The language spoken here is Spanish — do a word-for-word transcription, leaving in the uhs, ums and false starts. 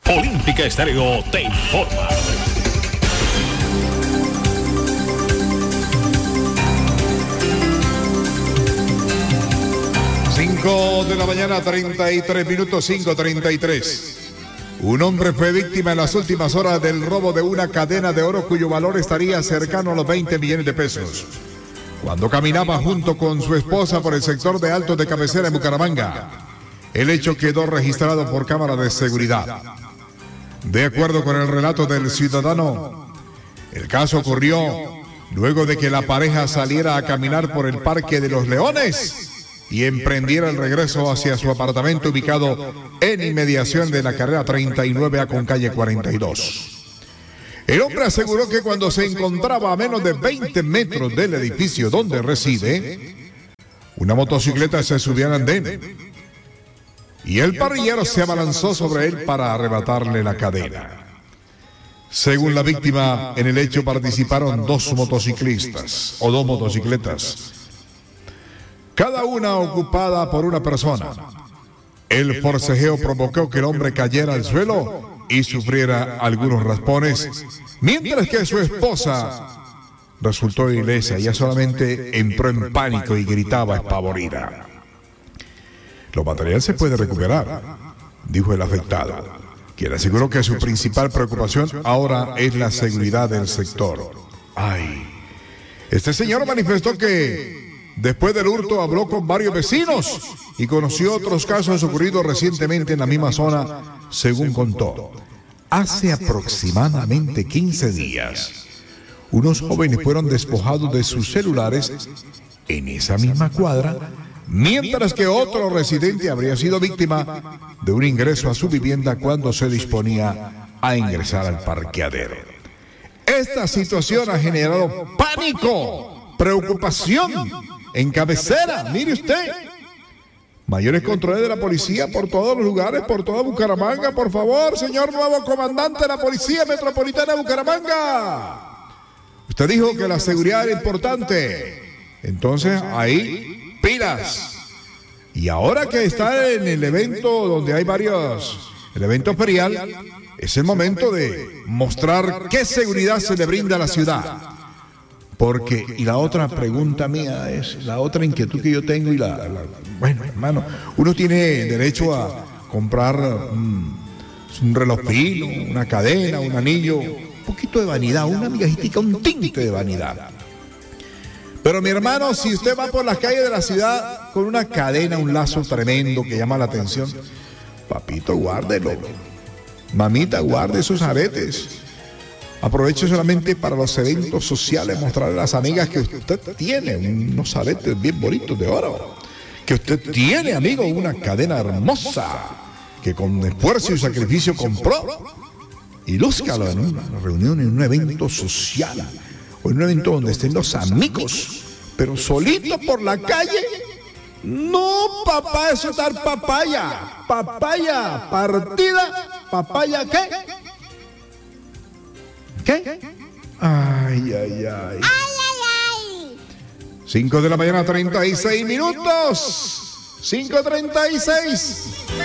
Olímpica Estéreo te informa. cinco de la mañana, treinta y tres minutos, cinco treinta y tres. Un hombre fue víctima en las últimas horas del robo de una cadena de oro cuyo valor estaría cercano a los veinte millones de pesos. Cuando caminaba junto con su esposa por el sector de Altos de Cabecera en Bucaramanga, el hecho quedó registrado por cámara de seguridad. De acuerdo con el relato del ciudadano, el caso ocurrió luego de que la pareja saliera a caminar por el Parque de los Leones y emprendiera el regreso hacia su apartamento ubicado en inmediación de la carrera treinta y nueve A con calle cuarenta y dos. El hombre aseguró que cuando se encontraba a menos de veinte metros del edificio donde reside, una motocicleta se subió al andén y el parrillero se abalanzó sobre él para arrebatarle la cadena. Según la víctima, en el hecho participaron dos motociclistas o dos motocicletas, cada una ocupada por una persona. El forcejeo provocó que el hombre cayera al suelo y sufriera algunos raspones, mientras que su esposa resultó ilesa. Ella solamente entró en pánico y gritaba espavorida. Lo material se puede recuperar, dijo el afectado, quien aseguró que su principal preocupación ahora es la seguridad del sector. Ay, este señor manifestó que después del hurto habló con varios vecinos y conoció otros casos ocurridos recientemente en la misma zona, según contó. Hace aproximadamente quince días, unos jóvenes fueron despojados de sus celulares en esa misma cuadra, mientras que otro residente habría sido víctima de un ingreso a su vivienda cuando se disponía a ingresar al parqueadero. Esta situación ha generado pánico, preocupación en Cabecera, mire usted. Mayores controles de la policía por todos los lugares, por toda Bucaramanga, por favor, señor nuevo comandante de la Policía Metropolitana de Bucaramanga. Usted dijo que la seguridad era importante, entonces ahí, pilas. Y ahora que está en el evento donde hay varios, el evento ferial, es el momento de mostrar qué seguridad se le brinda a la ciudad. Porque, y la otra pregunta mía es, la otra inquietud que yo tengo y la, la bueno, hermano, uno tiene derecho a comprar un, un reloj fino, una cadena, un anillo, un poquito de vanidad, una migajitica, un tinte de vanidad. Pero mi hermano, si usted va por las calles de la ciudad con una cadena, un lazo tremendo que llama la atención, papito, guárdelo. Mamita, guarde esos aretes. Aproveche solamente para los eventos sociales, mostrarle a las amigas que usted tiene unos aretes bien bonitos de oro, que usted tiene, amigo, una cadena hermosa que con esfuerzo y sacrificio compró, y lúzcalo en una reunión, en un evento social o en un evento donde estén los amigos, pero solito por la calle. No, papá, eso es dar papaya, papaya partida, papaya ¿qué? ¿Qué? Ay, ay, ay. ¡Ay, ay, ay! cinco de la mañana, treinta y seis minutos. cinco treinta y seis.